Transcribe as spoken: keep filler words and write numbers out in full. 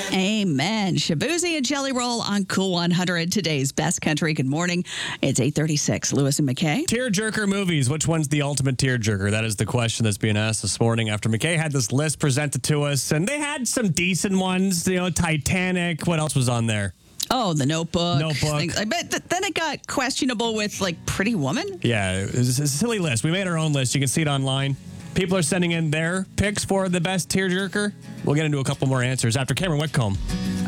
Amen. Shabuzi and Jelly Roll on Cool one hundred. Today's best country. Good morning. It's eight thirty-six. Lewis and McKay. Tearjerker movies. Which one's the ultimate tearjerker? That is the question that's being asked this morning after McKay had this list presented to us, and they had some decent ones. You know, Titanic. What else was on there? Oh, The Notebook. Notebook. Things. I bet th- then it got questionable with like Pretty Woman. Yeah, it was a silly list. We made our own list. You can see it online. People are sending in their picks for the best tearjerker. We'll get into a couple more answers after Cameron Whitcomb.